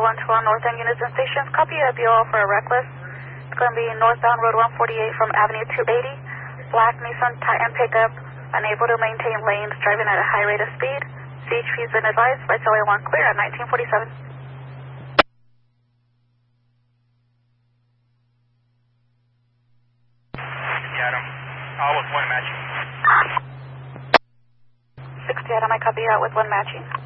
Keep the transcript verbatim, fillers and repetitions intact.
one two one North End units and stations. Copy a B O for a reckless. It's going to be northbound Road one forty-eight from Avenue two eighty. Black Nissan Titan pickup, unable to maintain lanes, driving at a high rate of speed. C H P has been advised. Flights only one clear at nineteen forty-seven. Adam, all with one matching. sixty Adam, I copy out with one matching.